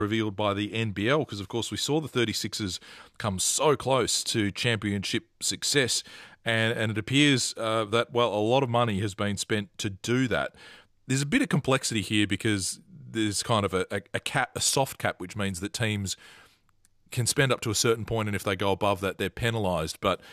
revealed by the NBL, because, of course, we saw the 36ers come so close to championship success, and it appears that, well, a lot of money has been spent to do that. There's a bit of complexity here because there's kind of a cap, a soft cap, which means that teams can spend up to a certain point, and if they go above that, they're penalised. But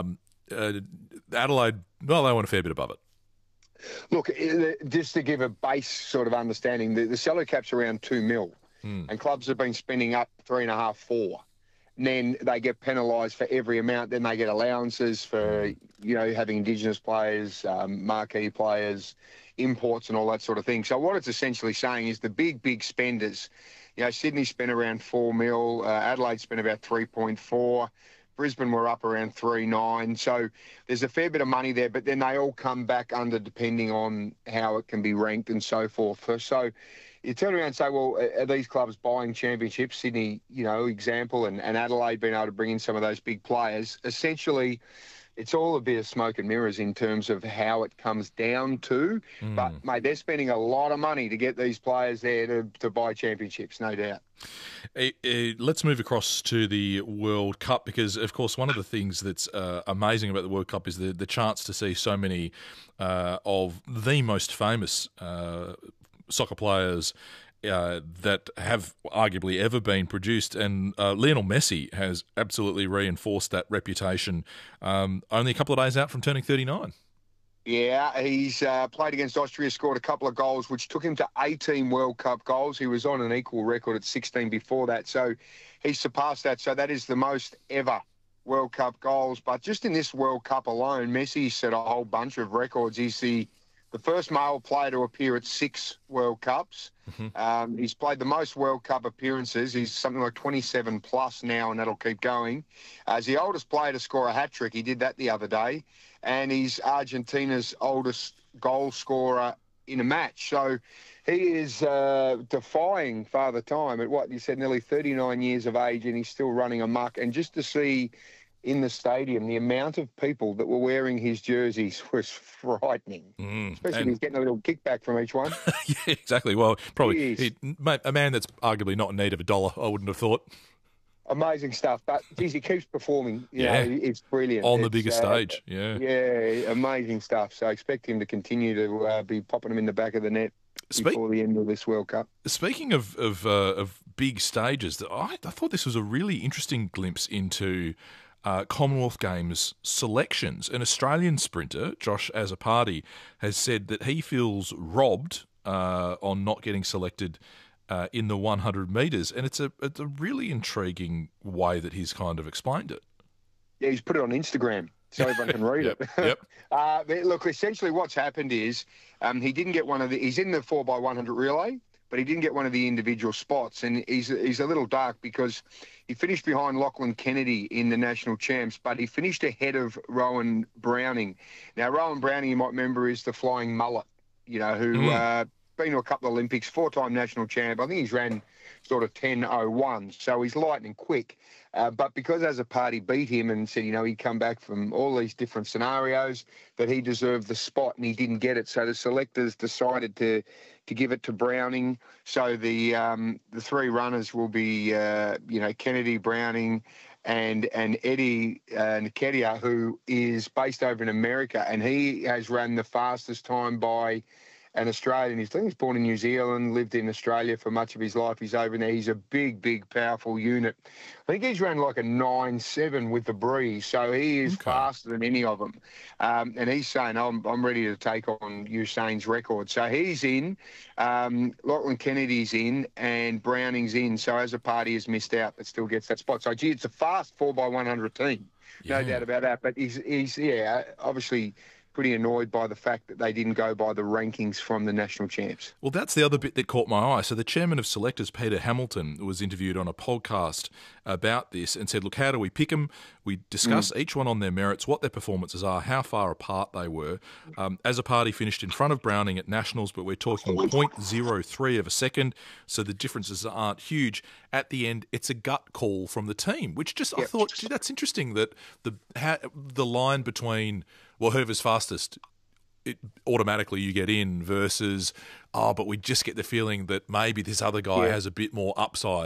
Adelaide, well, they want a fair bit above it. Look, just to give a base sort of understanding, the salary cap's around $2 million, and clubs have been spending up 3.5, 4. And then they get penalised for every amount. Then they get allowances for, having Indigenous players, marquee players, imports and all that sort of thing. So what it's essentially saying is the big spenders, Sydney spent around $4 million, Adelaide spent about 3.4, Brisbane were up around 3.9. So there's a fair bit of money there, but then they all come back under depending on how it can be ranked and so forth. So you turn around and say, well, are these clubs buying championships? Sydney, example, and Adelaide being able to bring in some of those big players. Essentially, it's all a bit of smoke and mirrors in terms of how it comes down to. But, mate, they're spending a lot of money to get these players there to buy championships, no doubt. Let's move across to the World Cup because, of course, one of the things that's amazing about the World Cup is the chance to see so many of the most famous soccer players that have arguably ever been produced, and Lionel Messi has absolutely reinforced that reputation only a couple of days out from turning 39. Yeah, he's played against Austria, scored a couple of goals, which took him to 18 World Cup goals. He was on an equal record at 16 before that, so he surpassed that. So that is the most ever World Cup goals. But just in this World Cup alone, Messi set a whole bunch of records. He's the first male player to appear at 6 World Cups. He's played the most World Cup appearances. He's something like 27 plus now, and that'll keep going. As the oldest player to score a hat-trick, he did that the other day, and he's Argentina's oldest goal scorer in a match. So he is defying Father Time at what you said, nearly 39 years of age, and he's still running amok. And just to see in the stadium, the amount of people that were wearing his jerseys was frightening, especially when he's getting a little kickback from each one. Yeah, exactly. Well, probably a man that's arguably not in need of $1, I wouldn't have thought. Amazing stuff. But, geez, he keeps performing. You know, it's brilliant. On the biggest stage, Yeah, amazing stuff. So I expect him to continue to be popping them in the back of the net before the end of this World Cup. Speaking of big stages, I thought this was a really interesting glimpse into Commonwealth Games selections. An Australian sprinter, Josh Azzopardi, has said that he feels robbed on not getting selected in the 100 metres, and it's a really intriguing way that he's kind of explained it. Yeah, he's put it on Instagram so everyone can read it. Yep. Look, essentially what's happened is he didn't get he's in the 4x100 relay, but he didn't get one of the individual spots, and he's a little dark because he finished behind Lachlan Kennedy in the national champs, but he finished ahead of Rowan Browning. Now, Rowan Browning, you might remember, is the flying mullet, who been to a couple of Olympics, 4-time national champ. I think he's ran sort of 10:01, so he's lightning quick. But because Azzopardi beat him and said, he'd come back from all these different scenarios, that he deserved the spot and he didn't get it. So the selectors decided to give it to Browning. So the 3 runners will be, Kennedy, Browning, and Eddie Nketiah, who is based over in America, and he has run the fastest time by an Australian. He's born in New Zealand, lived in Australia for much of his life. He's over there. He's a big, powerful unit. I think he's run like a 9.7 with the breeze, so he is faster than any of them. And he's saying, I'm ready to take on Usain's record. So he's in, Lachlan Kennedy's in, and Browning's in. So Azzopardi has missed out, but still gets that spot. So, it's a fast 4x100 team, no doubt about that. But he's obviously pretty annoyed by the fact that they didn't go by the rankings from the national champs. Well, that's the other bit that caught my eye. So the chairman of selectors, Peter Hamilton, was interviewed on a podcast about this and said, look, how do we pick them? We discuss each one on their merits, what their performances are, how far apart they were. Azzopardi finished in front of Browning at nationals, but we're talking 0.03 of a second, so the differences aren't huge. At the end, it's a gut call from the team, which I thought, that's interesting that the line between, well, whoever's fastest automatically you get in versus, but we just get the feeling that maybe this other guy has a bit more upside.